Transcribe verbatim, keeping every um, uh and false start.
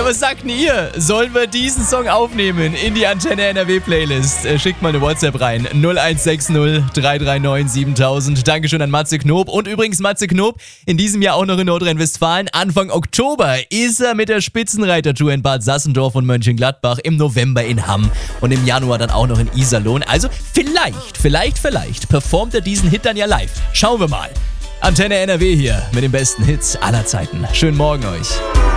was sagt denn ihr? Sollen wir diesen Song aufnehmen in die Antenne N R W Playlist? Äh, schickt mal eine WhatsApp rein. null eins sechs null drei drei neun siebentausend. Dankeschön an Matze Knob. Und übrigens Matze Knob, in diesem Jahr auch noch in Nordrhein-Westfalen. Anfang Oktober ist er mit der Spitzenreitertour in Bad Sassendorf und Mönchengladbach. Im November in Hamm. Und im Januar dann auch noch in Iserlohn. Also vielleicht, vielleicht, vielleicht performt er diesen Hit dann ja live. Schauen wir mal. Antenne N R W hier mit den besten Hits aller Zeiten. Schönen Morgen euch.